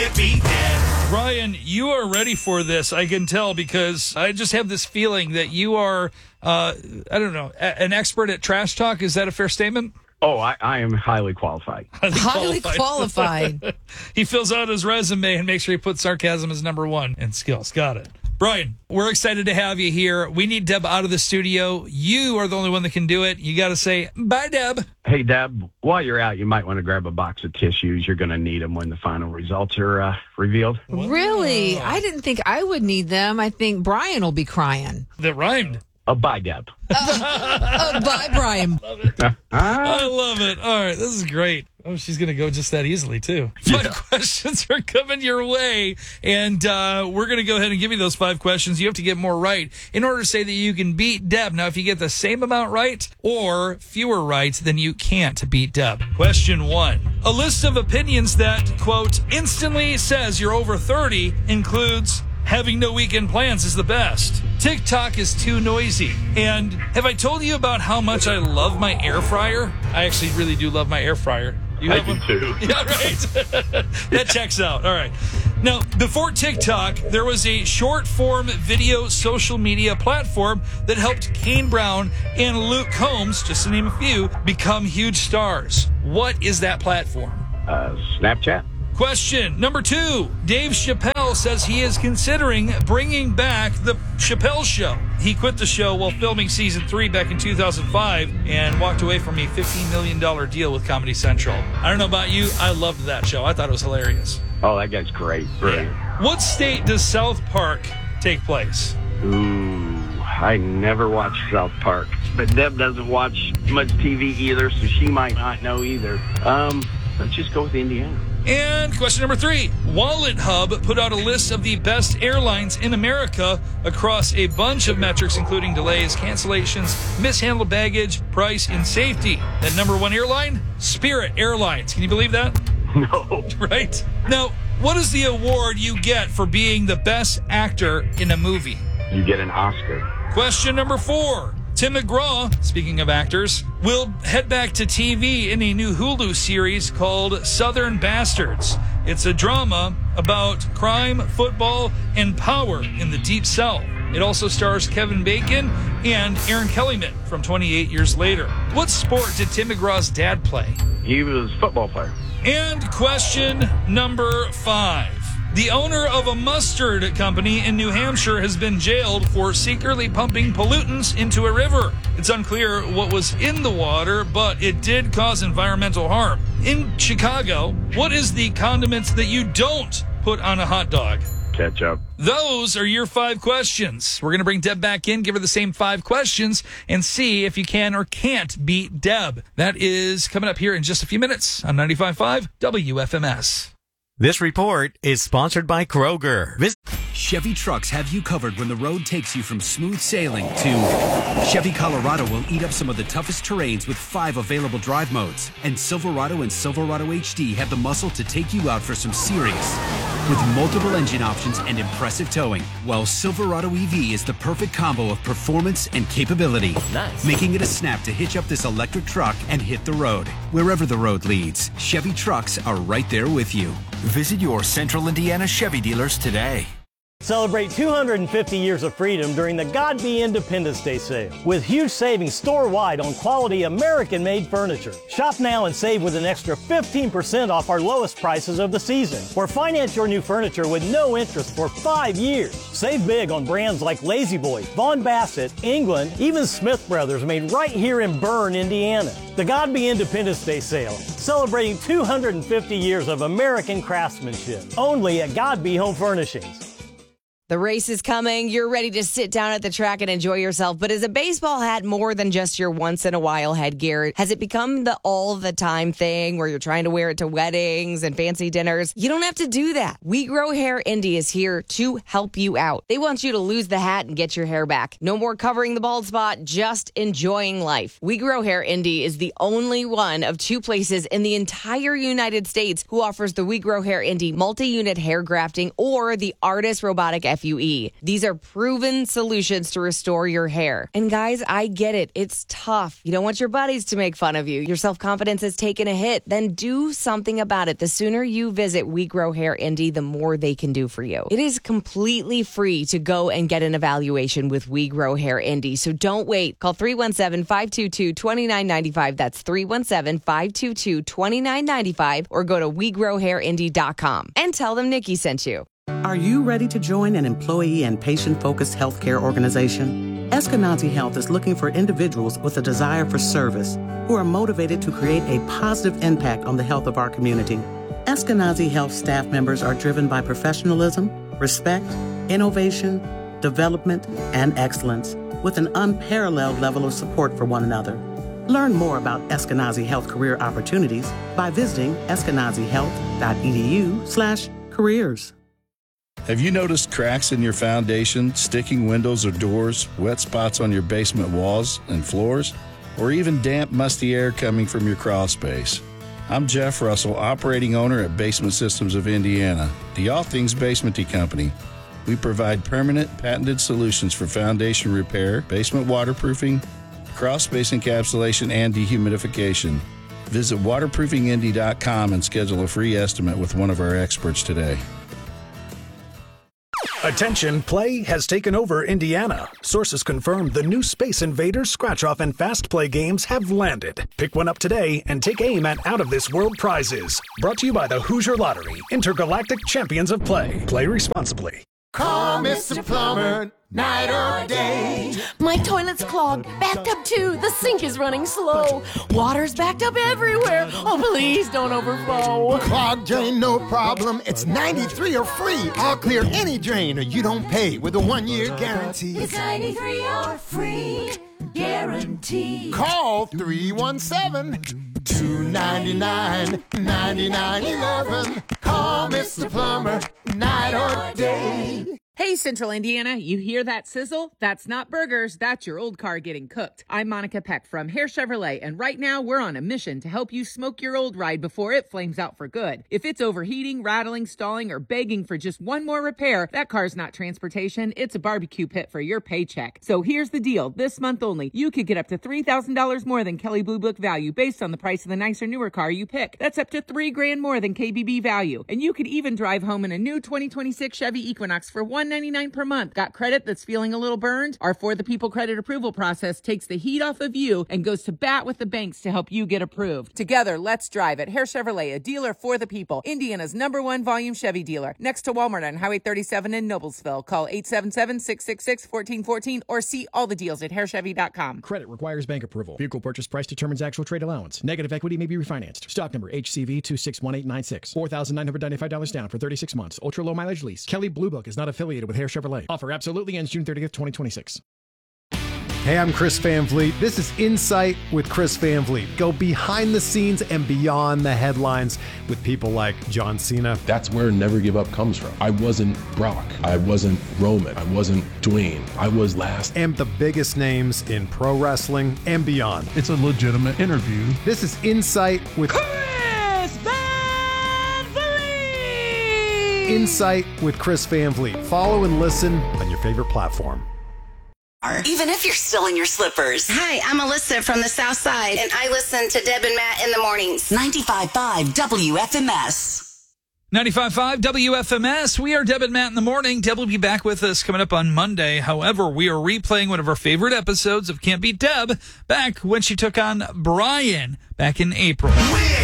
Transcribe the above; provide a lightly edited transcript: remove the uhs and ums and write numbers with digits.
can't beat Deb. Brian, you are ready for this. I can tell because I just have this feeling that you are, an expert at trash talk. Is that a fair statement? Oh, I am highly qualified. Highly qualified. He fills out his resume and makes sure he puts sarcasm as number one and skills. Got it. Brian, we're excited to have you here. We need Deb out of the studio. You are the only one that can do it. You got to say, bye, Deb. Hey, Deb, while you're out, you might want to grab a box of tissues. You're going to need them when the final results are revealed. Really? I didn't think I would need them. I think Brian will be crying. That rhymed. Bye, Deb. Bye, Brian. I love it. All right, this is great. Oh, she's going to go just that easily, too. Yeah. 5 questions are coming your way, and we're going to go ahead and give you those 5 questions. You have to get more right in order to say that you can beat Deb. Now, if you get the same amount right or fewer right, then you can't beat Deb. Question 1. A list of opinions that, quote, instantly says you're over 30 includes... having no weekend plans is the best. TikTok is too noisy. And have I told you about how much I love my air fryer? I actually really do love my air fryer. I do too. Yeah, right. That checks out. All right. Now, before TikTok, there was a short-form video social media platform that helped Kane Brown and Luke Combs, just to name a few, become huge stars. What is that platform? Snapchat. Question number 2. Dave Chappelle says he is considering bringing back the Chappelle Show. He quit the show while filming season 3 back in 2005 and walked away from a $15 million deal with Comedy Central. I don't know about you. I loved that show. I thought it was hilarious. Oh, that guy's great. Brilliant. What state does South Park take place? Ooh, I never watched South Park. But Deb doesn't watch much TV either, so she might not know either. Let's just go with Indiana. And question number 3. Wallet Hub put out a list of the best airlines in America across a bunch of metrics, including delays, cancellations, mishandled baggage, price, and safety. That number 1 airline? Spirit Airlines. Can you believe that? No. Right? Now, what is the award you get for being the best actor in a movie? You get an Oscar. Question number 4. Tim McGraw, speaking of actors, will head back to TV in a new Hulu series called Southern Bastards. It's a drama about crime, football, and power in the Deep South. It also stars Kevin Bacon and Aaron Kellyman from 28 Years Later. What sport did Tim McGraw's dad play? He was a football player. And question number 5. The owner of a mustard company in New Hampshire has been jailed for secretly pumping pollutants into a river. It's unclear what was in the water, but it did cause environmental harm. In Chicago, what is the condiments that you don't put on a hot dog? Ketchup. Those are your 5 questions. We're going to bring Deb back in, give her the same 5 questions, and see if you can or can't beat Deb. That is coming up here in just a few minutes on 95.5 WFMS. This report is sponsored by Kroger. Chevy trucks have you covered when the road takes you from smooth sailing to Chevy Colorado will eat up some of the toughest terrains with 5 available drive modes. And Silverado and Silverado HD have the muscle to take you out for some serious. With multiple engine options and impressive towing, while Silverado EV is the perfect combo of performance and capability. Nice. Making it a snap to hitch up this electric truck and hit the road. Wherever the road leads, Chevy trucks are right there with you. Visit your Central Indiana Chevy dealers today. Celebrate 250 years of freedom during the God Be Independence Day sale with huge savings store-wide on quality American-made furniture. Shop now and save with an extra 15% off our lowest prices of the season. Or finance your new furniture with no interest for 5 years. Save big on brands like La-Z-Boy, Vaughn Bassett, England, even Smith Brothers made right here in Berne, Indiana. The God Be Independence Day sale, celebrating 250 years of American craftsmanship. Only at God Be Home Furnishings. The race is coming. You're ready to sit down at the track and enjoy yourself. But is a baseball hat more than just your once-in-a-while headgear? Has it become the all-the-time thing where you're trying to wear it to weddings and fancy dinners? You don't have to do that. We Grow Hair Indy is here to help you out. They want you to lose the hat and get your hair back. No more covering the bald spot, just enjoying life. We Grow Hair Indy is the only one of 2 places in the entire United States who offers the We Grow Hair Indy multi-unit hair grafting or the Artist Robotic FUE. These are proven solutions to restore your hair. And guys, I get it. It's tough. You don't want your buddies to make fun of you. Your self-confidence has taken a hit. Then do something about it. The sooner you visit We Grow Hair Indy, the more they can do for you. It is completely free to go and get an evaluation with We Grow Hair Indy. So don't wait. Call 317-522-2995. That's 317-522-2995. Or go to WeGrowHairIndy.com and tell them Nikki sent you. Are you ready to join an employee and patient-focused healthcare organization? Eskenazi Health is looking for individuals with a desire for service who are motivated to create a positive impact on the health of our community. Eskenazi Health staff members are driven by professionalism, respect, innovation, development, and excellence, with an unparalleled level of support for one another. Learn more about Eskenazi Health career opportunities by visiting eskenazihealth.edu/careers. Have you noticed cracks in your foundation, sticking windows or doors, wet spots on your basement walls and floors, or even damp, musty air coming from your crawl space? I'm Jeff Russell, operating owner at Basement Systems of Indiana, the All Things Basementy company. We provide permanent, patented solutions for foundation repair, basement waterproofing, crawl space encapsulation, and dehumidification. Visit waterproofingindy.com and schedule a free estimate with one of our experts today. Attention, play has taken over Indiana. Sources confirm the new Space Invaders, Scratch-Off, and Fast Play games have landed. Pick one up today and take aim at out-of-this-world prizes. Brought to you by the Hoosier Lottery, Intergalactic Champions of Play. Play responsibly. Call Mr. Plumber, night or day. My toilet's clogged, backed up too. The sink is running slow. Water's backed up everywhere. Oh, please don't overflow. Clogged drain, no problem. It's 93 or free. I'll clear any drain or you don't pay with a 1-year guarantee. It's 93 or free guarantee. Call 317-299-9911. Call Mr. Plumber, night or day. Hey, Central Indiana, you hear that sizzle? That's not burgers, that's your old car getting cooked. I'm Monica Peck from Hare Chevrolet, and right now we're on a mission to help you smoke your old ride before it flames out for good. If it's overheating, rattling, stalling, or begging for just one more repair, that car's not transportation, it's a barbecue pit for your paycheck. So here's the deal. This month only, you could get up to $3,000 more than Kelley Blue Book value based on the price of the nicer, newer car you pick. That's up to $3,000 more than KBB value. And you could even drive home in a new 2026 Chevy Equinox for $199 per month. Got credit that's feeling a little burned? Our For the People credit approval process takes the heat off of you and goes to bat with the banks to help you get approved. Together, let's drive at Hare Chevrolet, a dealer for the people. Indiana's #1 volume Chevy dealer. Next to Walmart on Highway 37 in Noblesville. Call 877-666-1414 or see all the deals at harechevy.com. Credit requires bank approval. Vehicle purchase price determines actual trade allowance. Negative equity may be refinanced. Stock number HCV 261896. $4,995 down for 36 months. Ultra low mileage lease. Kelley Blue Book is not affiliated with Hare Chevrolet. Offer absolutely ends June 30th, 2026. Hey, I'm Chris Van Vliet. This is Insight with Chris Van Vliet. Go behind the scenes and beyond the headlines with people like John Cena. That's where Never Give Up comes from. I wasn't Brock. I wasn't Roman. I wasn't Dwayne. I was last. And the biggest names in pro wrestling and beyond. It's a legitimate interview. This is Insight with Chris Van Vliet. Insight with Chris Van Vliet. Follow and listen on your favorite platform. Even if you're still in your slippers. Hi, I'm Alyssa from the South Side, and I listen to Deb and Matt in the mornings. 95.5 WFMS. 95.5 WFMS. We are Deb and Matt in the morning. Deb will be back with us coming up on Monday. However, we are replaying one of our favorite episodes of Can't Beat Deb back when she took on Brian back in April.